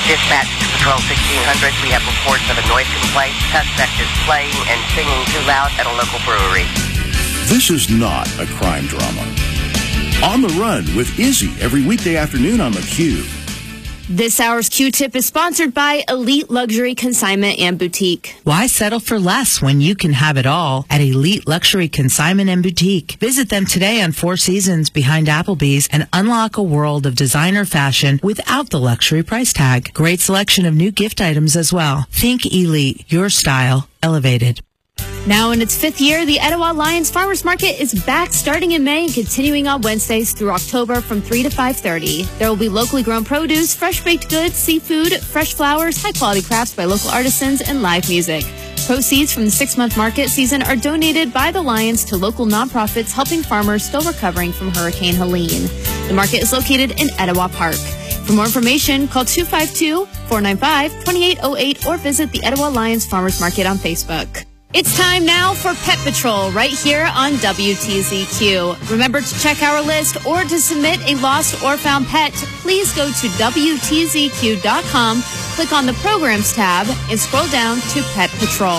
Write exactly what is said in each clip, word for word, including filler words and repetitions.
Dispatch to Patrol sixteen hundred. We have reports of a noise complaint. Suspect is playing and singing too loud at a local brewery. This is not a crime drama. On the Run with Izzy every weekday afternoon on theCUBE. This hour's Q-Tip is sponsored by Elite Luxury Consignment and Boutique. Why settle for less when you can have it all at Elite Luxury Consignment and Boutique? Visit them today on Four Seasons behind Applebee's and unlock a world of designer fashion without the luxury price tag. Great selection of new gift items as well. Think Elite, your style elevated. Now in its fifth year, the Etowah Lions Farmers Market is back starting in May and continuing on Wednesdays through October from three to five thirty. There will be locally grown produce, fresh baked goods, seafood, fresh flowers, high-quality crafts by local artisans, and live music. Proceeds from the six-month market season are donated by the Lions to local nonprofits helping farmers still recovering from Hurricane Helene. The market is located in Etowah Park. For more information, call two five two, four nine five, two eight zero eight or visit the Etowah Lions Farmers Market on Facebook. It's time now for Pet Patrol right here on W T Z Q. Remember to check our list or to submit a lost or found pet, please go to W T Z Q dot com, click on the Programs tab, and scroll down to Pet Patrol.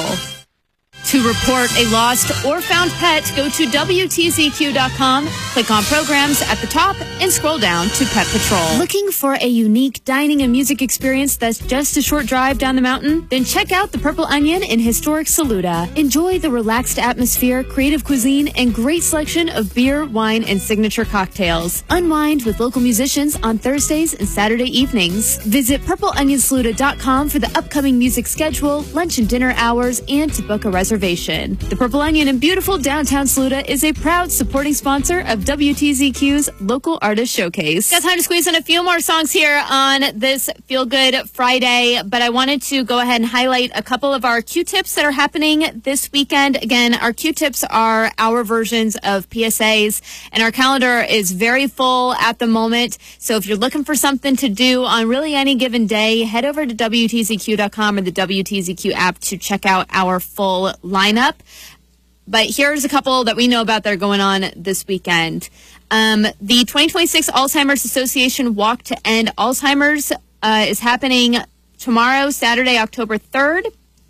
To report a lost or found pet, go to W T Z Q dot com, click on Programs at the top, and scroll down to Pet Patrol. Looking for a unique dining and music experience that's just a short drive down the mountain? Then check out the Purple Onion in historic Saluda. Enjoy the relaxed atmosphere, creative cuisine, and great selection of beer, wine, and signature cocktails. Unwind with local musicians on Thursdays and Saturday evenings. Visit purple onion saluda dot com for the upcoming music schedule, lunch and dinner hours, and to book a reservation. The Purple Onion in beautiful downtown Saluda is a proud supporting sponsor of W T Z Q's Local Artist Showcase. Got time to squeeze in a few more songs here on this Feel Good Friday, but I wanted to go ahead and highlight a couple of our Q-Tips that are happening this weekend. Again, our Q-Tips are our versions of P S As, and our calendar is very full at the moment. So if you're looking for something to do on really any given day, head over to W T Z Q dot com or the W T Z Q app to check out our full lineup. But here's a couple that we know about that are going on this weekend. Um, the twenty twenty-six Alzheimer's Association Walk to End Alzheimer's uh, is happening tomorrow, Saturday, October third.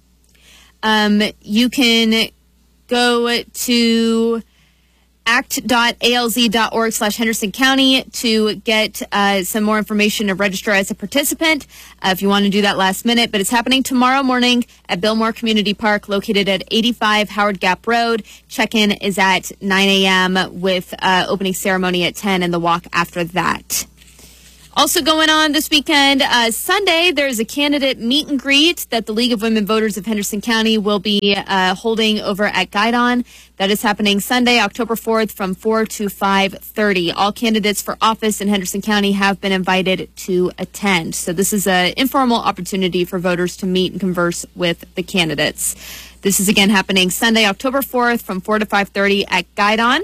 Um, you can go to act dot A L Z dot org slash Henderson County to get uh, some more information to register as a participant uh, if you want to do that last minute. But it's happening tomorrow morning at Billmore Community Park, located at eighty-five Howard Gap Road. Check-in is at nine a.m. with uh, opening ceremony at ten and the walk after that. Also going on this weekend, uh, Sunday, there's a candidate meet and greet that the League of Women Voters of Henderson County will be uh, holding over at Guidon. That is happening Sunday, October fourth from four to five thirty. All candidates for office in Henderson County have been invited to attend. So this is an informal opportunity for voters to meet and converse with the candidates. This is again happening Sunday, October fourth from four to five thirty at Guidon.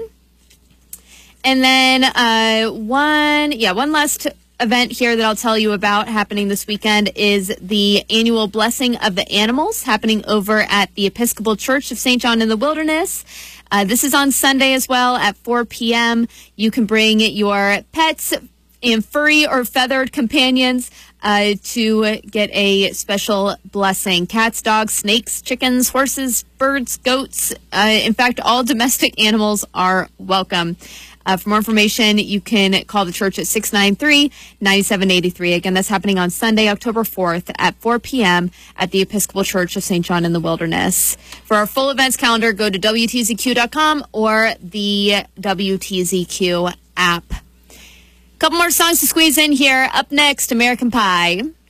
And then uh, one, yeah, one last event here that I'll tell you about happening this weekend is the annual Blessing of the Animals happening over at the Episcopal Church of Saint John in the Wilderness. Uh, this is on Sunday as well at four p.m. You can bring your pets and furry or feathered companions uh, to get a special blessing. Cats, dogs, snakes, chickens, horses, birds, goats. Uh, in fact, all domestic animals are welcome. Uh, for more information, you can call the church at six nine three, nine seven eight three. Again, that's happening on Sunday, October fourth at four p.m. at the Episcopal Church of Saint John in the Wilderness. For our full events calendar, go to W T Z Q dot com or the W T Z Q app. Couple more songs to squeeze in here. Up next, American Pie.